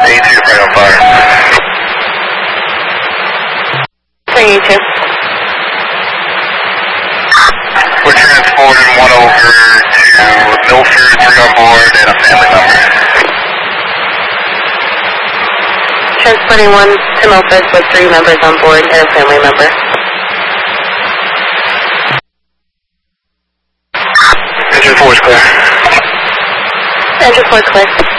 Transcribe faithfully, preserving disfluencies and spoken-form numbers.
eight two, right on fire. three two. We're transporting one over to Milford, three on board, and a family member. Transporting one to Milford with three members on board and a family member. Engine four is clear. Engine four clear.